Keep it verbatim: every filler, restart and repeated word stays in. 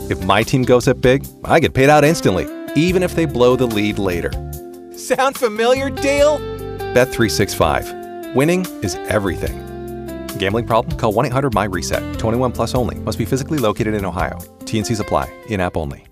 If my team goes up big, I get paid out instantly, even if they blow the lead later. Sound familiar, Dale? Bet three sixty-five. Winning is everything. Gambling problem? Call one eight hundred M Y RESET. twenty-one plus only. Must be physically located in Ohio. T and Cs apply. In-app only.